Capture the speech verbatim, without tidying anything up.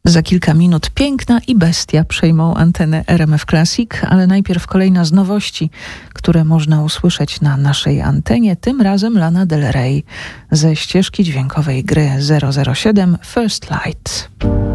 Za kilka minut Piękna i Bestia przejmą antenę R M F Classic, ale najpierw kolejna z nowości, które można usłyszeć na naszej antenie, tym razem Lana Del Rey ze ścieżki dźwiękowej gry zero zero siedem First Light.